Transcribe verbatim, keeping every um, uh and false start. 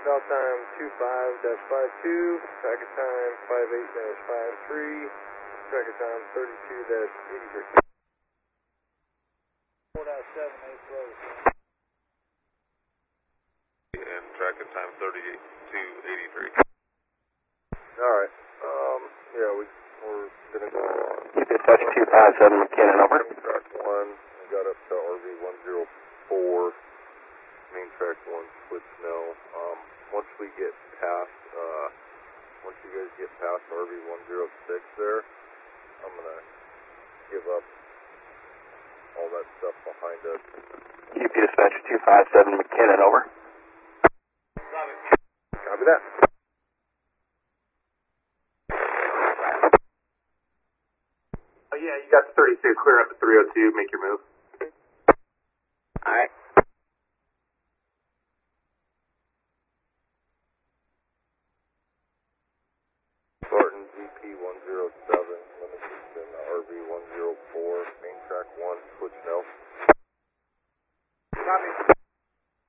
South time two five dash five two, tracker time five eight dash five three, tracker time thirty-two dash eighty-three. four dash seven eight road. And tracker time thirty-two eighty-three. Alright, um, yeah, we, we're gonna go on. Dispatch two five seven McKinnon, over. Track one, we got up to R V one zero four, main track one, switch no. Um, once we get past, uh, once you guys get past R V one zero six there, I'm gonna give up all that stuff behind us. U P Dispatch two five seven McKinnon, over. Copy that. Oh yeah, you got the thirty-two, clear up to three oh two, make your move. Alright. Spartan G P one zero seven, limited in R V one zero four, main track one, switch no.